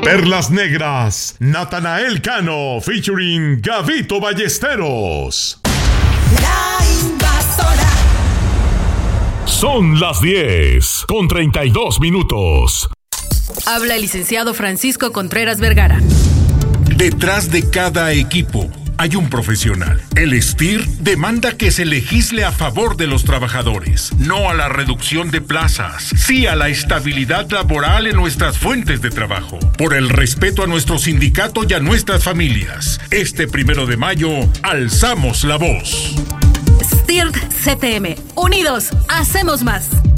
Perlas Negras, Natanael Cano, featuring Gavito Ballesteros. La Invasora. Son las 10:32. Habla el licenciado Francisco Contreras Vergara. Detrás de cada equipo hay un profesional. El STIR demanda que se legisle a favor de los trabajadores, no a la reducción de plazas, sí a la estabilidad laboral en nuestras fuentes de trabajo, por el respeto a nuestro sindicato y a nuestras familias. Este 1 de mayo, alzamos la voz. STIR CTM, unidos, hacemos más.